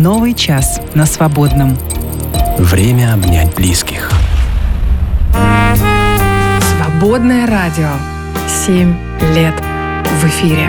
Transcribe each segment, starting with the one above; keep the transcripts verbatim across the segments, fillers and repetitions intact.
Новый час на Свободном. Время обнять близких. Свободное радио. Семь лет в эфире.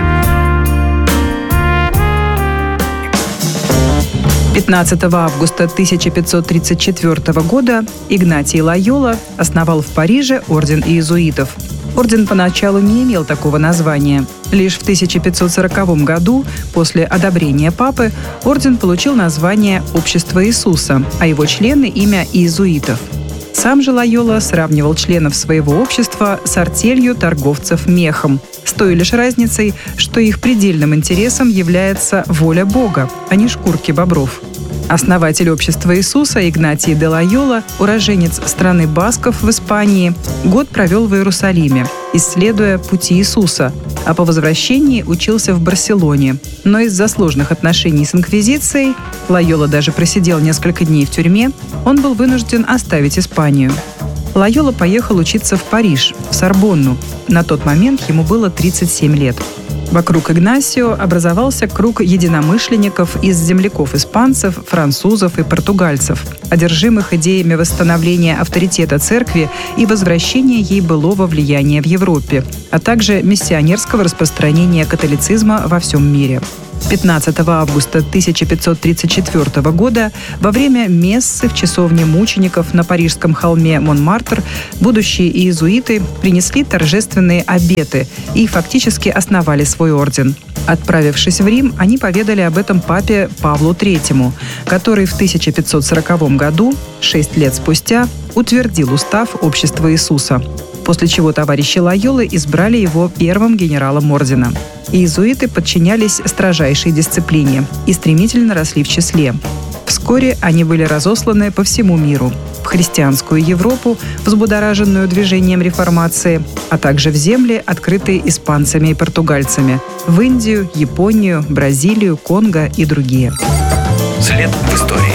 пятнадцатого августа тысяча пятьсот тридцать четвёртого года Игнатий Лойола основал в Париже орден иезуитов. Орден поначалу не имел такого названия. Лишь в тысяча пятьсот сороковом году, после одобрения папы, орден получил название «Общество Иисуса», а его члены – имя иезуитов. Сам же Лойола сравнивал членов своего общества с артелью торговцев мехом, с той лишь разницей, что их предельным интересом является воля Бога, а не шкурки бобров. Основатель общества Иисуса Игнатий де Лойола, уроженец страны басков в Испании, год провел в Иерусалиме, исследуя пути Иисуса, а по возвращении учился в Барселоне. Но из-за сложных отношений с инквизицией, Лойола даже просидел несколько дней в тюрьме, он был вынужден оставить Испанию. Лойола поехал учиться в Париж, в Сорбонну. На тот момент ему было тридцать семь лет. Вокруг Игнасио образовался круг единомышленников из земляков-испанцев, французов и португальцев, одержимых идеями восстановления авторитета церкви и возвращения ей былого влияния в Европе, а также миссионерского распространения католицизма во всем мире. пятнадцатого августа тысяча пятьсот тридцать четвёртого года во время мессы в часовне мучеников на парижском холме Монмартр будущие иезуиты принесли торжественные обеты и фактически основали свой орден. Отправившись в Рим, они поведали об этом папе Павлу Третьему, который в тысяча пятьсот сороковом году, шесть лет спустя, утвердил устав Общества Иисуса, после чего товарищи Лойолы избрали его первым генералом ордена. Иезуиты подчинялись строжайшей дисциплине и стремительно росли в числе. Вскоре они были разосланы по всему миру, в христианскую Европу, взбудораженную движением реформации, а также в земли, открытые испанцами и португальцами, в Индию, Японию, Бразилию, Конго и другие. След в истории.